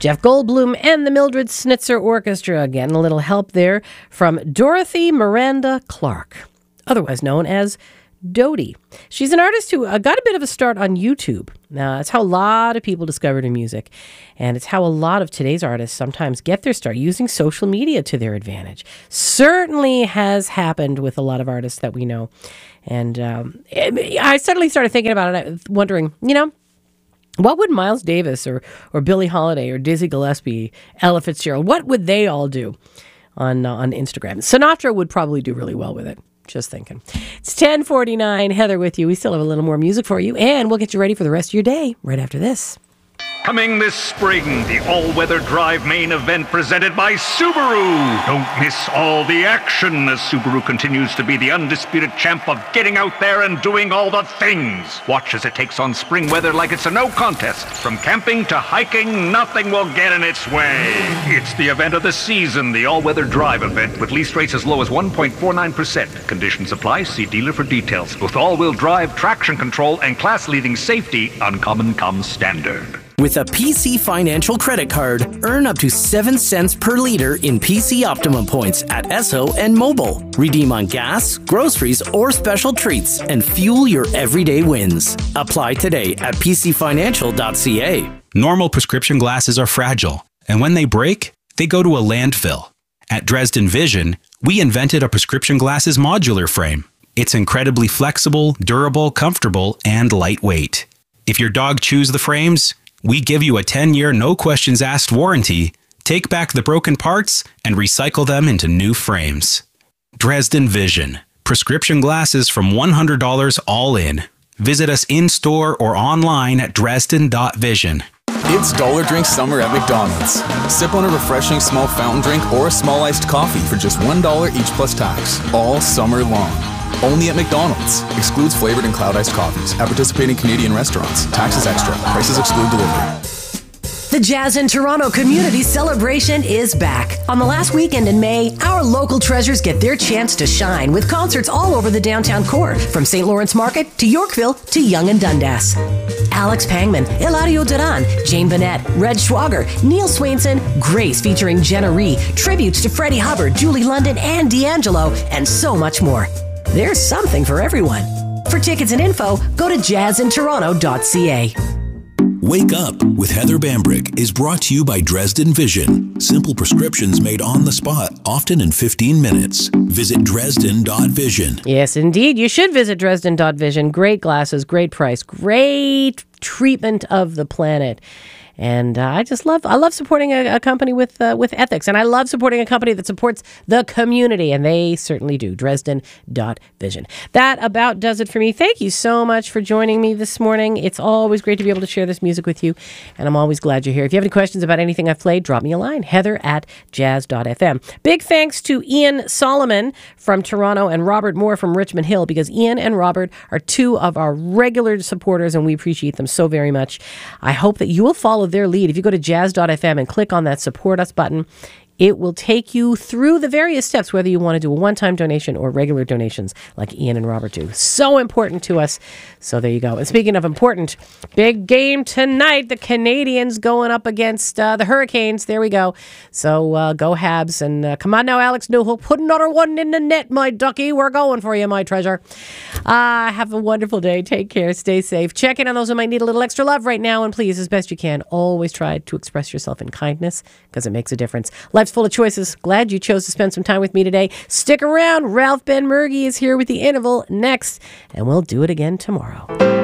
Jeff Goldblum and the Mildred Snitzer Orchestra. Getting a little help there from Dorothy Miranda Clark, otherwise known as Dodie. She's an artist who got a bit of a start on YouTube. It's how a lot of people discovered her music, and it's how a lot of today's artists sometimes get their start, using social media to their advantage. Certainly has happened with a lot of artists that we know. And I suddenly started thinking about it, wondering, what would Miles Davis or Billie Holiday or Dizzy Gillespie, Ella Fitzgerald, what would they all do on Instagram? Sinatra would probably do really well with it. Just thinking. It's 10:49. Heather with you. We still have a little more music for you, and we'll get you ready for the rest of your day right after this. Coming this spring, the all-weather drive main event presented by Subaru. Don't miss all the action as Subaru continues to be the undisputed champ of getting out there and doing all the things. Watch as it takes on spring weather like it's a no contest. From camping to hiking, nothing will get in its way. It's the event of the season, the all-weather drive event with lease rates as low as 1.49%. Conditions apply. See dealer for details. With all-wheel drive, traction control, and class-leading safety, Uncommon comes standard. With a PC Financial credit card, earn up to 7 cents per liter in PC Optimum points at Esso and Mobile. Redeem on gas, groceries, or special treats and fuel your everyday wins. Apply today at pcfinancial.ca. Normal prescription glasses are fragile, and when they break, they go to a landfill. At Dresden Vision, we invented a prescription glasses modular frame. It's incredibly flexible, durable, comfortable, and lightweight. If your dog chews the frames, we give you a 10-year no-questions-asked warranty, take back the broken parts, and recycle them into new frames. Dresden Vision. Prescription glasses from $100 all in. Visit us in-store or online at dresden.vision. It's Dollar Drink Summer at McDonald's. Sip on a refreshing small fountain drink or a small iced coffee for just $1 each plus tax, all summer long. Only at McDonald's. Excludes flavored and cloud iced coffees. At participating Canadian restaurants. Taxes extra. Prices exclude delivery. The Jazz in Toronto Community Celebration is back. On the last weekend in May, our local treasures get their chance to shine with concerts all over the downtown core, from St. Lawrence Market to Yorkville to Yonge and Dundas. Alex Pangman, Eladio Duran, Jane Bennett, Red Schwager, Neil Swainson, Grace featuring Jenna Rhee, tributes to Freddie Hubbard, Julie London, and D'Angelo, and so much more. There's something for everyone. For tickets and info, go to jazzintoronto.ca. Wake Up with Heather Bambrick is brought to you by Dresden Vision. Simple prescriptions made on the spot, often in 15 minutes. Visit Dresden.Vision. Yes, indeed. You should visit Dresden.Vision. Great glasses, great price, great treatment of the planet. And I love supporting a company with ethics. And I love supporting a company that supports the community. And they certainly do. Dresden.Vision. That about does it for me. Thank you so much for joining me this morning. It's always great to be able to share this music with you. And I'm always glad you're here. If you have any questions about anything I've played, drop me a line. Heather@jazz.fm. Big thanks to Ian Solomon from Toronto and Robert Moore from Richmond Hill, because Ian and Robert are two of our regular supporters and we appreciate them so very much. I hope that you will follow their lead. If you go to jazz.fm and click on that support us button, it will take you through the various steps, whether you want to do a one-time donation or regular donations like Ian and Robert do. So important to us. So there you go. And speaking of important, big game tonight. The Canadians going up against the Hurricanes. There we go. So go Habs. And come on now, Alex Newhook. Put another one in the net, my ducky. We're going for you, my treasure. Have a wonderful day. Take care. Stay safe. Check in on those who might need a little extra love right now. And please, as best you can, always try to express yourself in kindness, because it makes a difference. Life's full of choices. Glad you chose to spend some time with me today. Stick around. Ralph Ben Murgy is here with The Interval next, and we'll do it again tomorrow.